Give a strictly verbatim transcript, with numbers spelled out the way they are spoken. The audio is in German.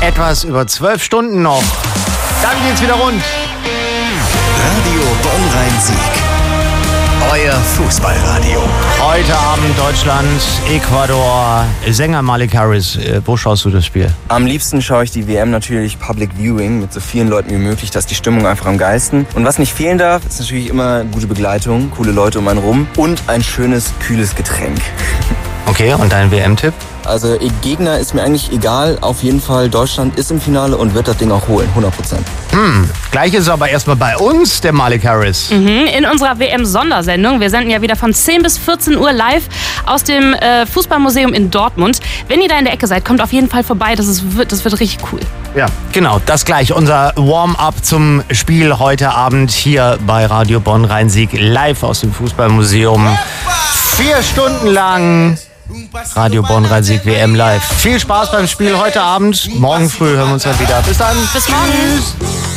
Etwas über zwölf Stunden noch. Dann geht's wieder rund. Radio Bonn-Rhein-Sieg. Euer Fußballradio. Heute Abend Deutschland, Ecuador. Sänger Malik Harris, wo schaust du das Spiel? Am liebsten schaue ich die W M natürlich Public Viewing mit so vielen Leuten wie möglich, dass die Stimmung einfach am geisten. Und was nicht fehlen darf, ist natürlich immer gute Begleitung, coole Leute um einen rum und ein schönes, kühles Getränk. Okay, und dein W M-Tipp? Also Gegner ist mir eigentlich egal. Auf jeden Fall, Deutschland ist im Finale und wird das Ding auch holen, hundert Prozent. Hm, gleich ist aber erstmal bei uns der Malik Harris. Mhm, in unserer W M-Sondersendung. Wir senden ja wieder von zehn bis vierzehn Uhr live aus dem äh, Fußballmuseum in Dortmund. Wenn ihr da in der Ecke seid, kommt auf jeden Fall vorbei. Das, ist, das wird richtig cool. Ja, genau, das gleich. Unser Warm-up zum Spiel heute Abend hier bei Radio Bonn-Rhein-Sieg live aus dem Fußballmuseum. Vier Stunden lang Radio Bonn-Rhein-Sieg W M live. Viel Spaß beim Spiel heute Abend. Morgen früh hören wir uns dann wieder. Bis dann. Bis morgen. Tschüss.